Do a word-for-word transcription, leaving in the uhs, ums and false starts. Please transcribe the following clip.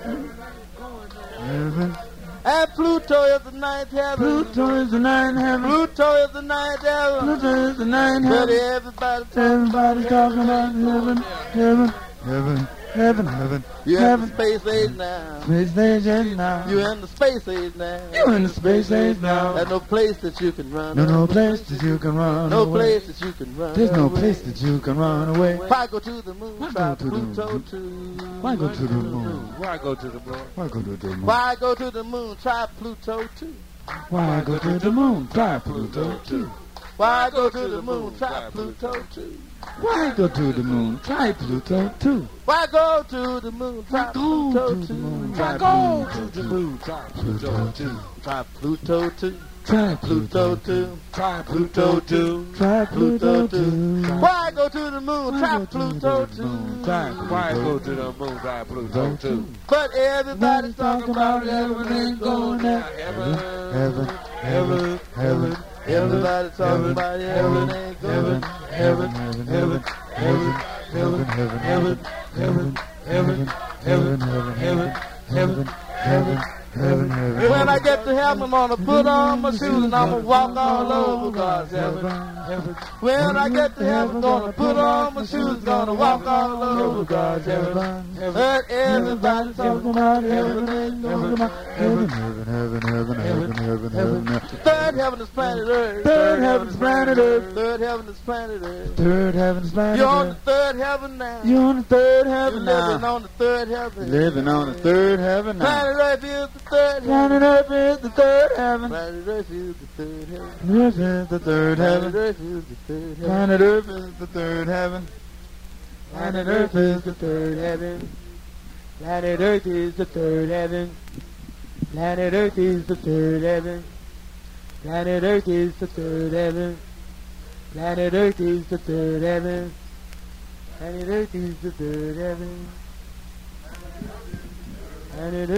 Heaven. And Pluto is the ninth heaven. Pluto is the ninth heaven. Pluto is the ninth heaven. Pluto is the ninth But heaven. everybody, Everybody's talking about heaven, heaven, heaven, heaven, heaven. you're in the Heaven. space age now. Space age is now. You're in the space age now. You in the space age now. There's no place that you can run. No, no away. place that you can run No away. place that you can run. There's no away. place that you can run away. Why go to the moon? Why Try go to the Pluto moon? too. Why go to the moon? Why go to the moon? Why go to the moon? Why go to the moon? Try Pluto too. Why go to the moon? Try Pluto too. Why go to the moon? Try Pluto too. Why go to the moon? Try Pluto too. Why go to the moon? Try Why go Pluto to the too. moon? Why Try go Pluto to the too. moon? Try Pluto too. Try Pluto too. Try Pluto Pluto too. too. Try Pluto Pluto too. too. Try Pluto Pluto too. too. Why go to the moon? Why Try go to the Pluto moon? too. Try Why Pluto go to the moon? Try Pluto too. But everybody's talking about heaven ain't going there. Heaven, Heaven, heaven, heaven. Everybody's talking about heaven ain't going Heaven, there. heaven, heaven, heaven, heaven, heaven, heaven, heaven, heaven, heaven, heaven, heaven, heaven, heaven, heaven, heaven. When I get to heaven, I'm gonna put on my shoes and I'm gonna walk all over God's heaven. When I get to heaven, gonna put on my shoes, gonna walk all over God's heaven. Heard everybody talking about heaven ain't going there. Heaven, heaven, heaven, heaven, heaven, heaven, heaven. Third heaven is planet Earth. Third heaven is planet Earth. Third heaven is planet Earth. Third heaven is planet You're on the Earth. third heaven now. You're on the third You're heaven living now. on the third heaven. Living on the third heaven now. Planet Earth is the third heaven. Planet Earth is the third heaven. Planet Earth is the third heaven. Earth is the third Planet heaven. Earth is the third heaven. Planet Earth is the third heaven. Planet Earth is the third heaven. Planet Earth is the third heaven. Planet Earth is the third heaven. Planet Earth is the third heaven. Planet Earth is the third heaven. Planet Earth is the third heaven. Planet Earth.